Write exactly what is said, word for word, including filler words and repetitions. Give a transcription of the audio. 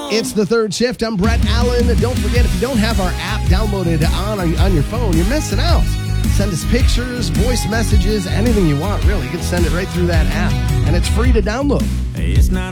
It's the third shift. I'm Brett Allen. Don't forget, if you don't have our app downloaded on, on your phone, you're missing out. Send us pictures, voice messages, anything you want, really. You can send it right through that app, and it's free to download. It's not